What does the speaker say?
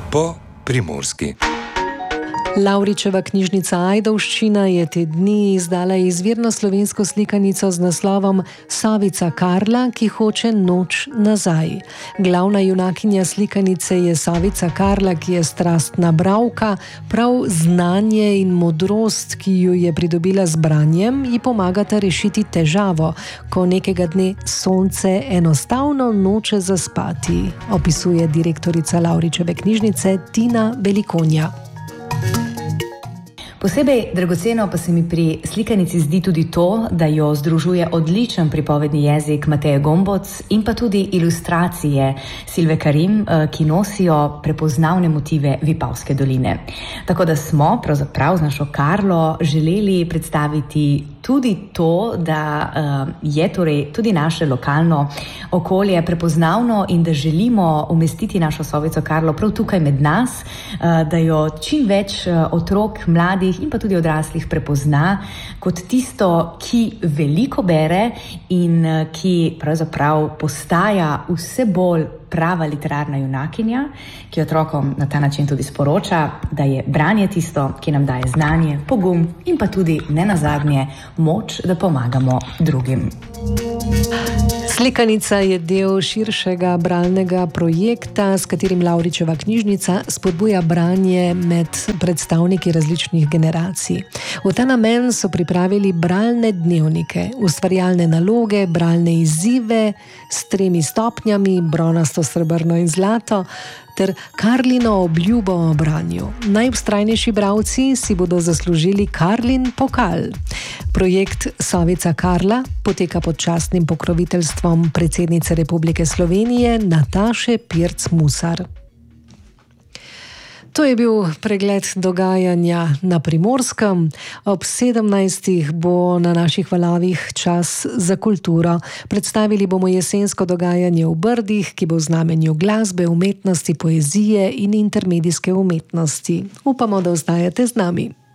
po primorski. Lavričeva knjižnica Ajdovščina je te dni izdala izvirno slovensko slikanico z naslovom Savica Karla, ki hoče noč nazaj. Glavna junakinja slikanice je Savica Karla, ki je strastna bralka, prav znanje in modrost, ki ju je pridobila z branjem, ji pomagata rešiti težavo, ko nekega dne sonce enostavno noče zaspati, opisuje direktorica Lavričeve knjižnice Tina Velikonja. Posebej dragoceno pa se mi pri slikanici zdi tudi to, da jo združuje odličen pripovedni jezik Mateje Gomboc in pa tudi ilustracije Silve Karim, ki nosijo prepoznavne motive Vipavske doline. Tako da smo pravzaprav z našo Karlo želeli predstaviti tudi to, da je torej tudi naše lokalno okolje prepoznavno in da želimo umestiti našo Savico Karlo prav tukaj med nas, da jo čim več otrok, mladih in pa tudi odraslih prepozna kot tisto, ki veliko bere in ki pravzaprav postaja vse bolj prava literarna junakinja, ki otrokom na ta način tudi sporoča, da je branje tisto, ki nam daje znanje, pogum in pa tudi nenazadnje moč, da pomagamo drugim. Slikanica je del širšega bralnega projekta, s katerim Lavričeva knjižnica spodbuja branje med predstavniki različnih generacij. V ta namen so pripravili bralne dnevnike, ustvarjalne naloge, bralne izzive s 3 stopnjami, bronasto, srebrno in zlato, ter Karlino obljubo o branju. Najvztrajnejši bralci si bodo zaslužili Karlin pokal. Projekt Savica Karla poteka pod častnim pokroviteljstvom predsednice Republike Slovenije Nataše Pirc Musar. To je bil pregled dogajanja na Primorskem. Ob 17. bo na naših valovih čas za kulturo. Predstavili bomo jesensko dogajanje v Brdih, ki bo v znamenju glasbe, umetnosti, poezije in intermedijske umetnosti. Upamo, da ostajate z nami.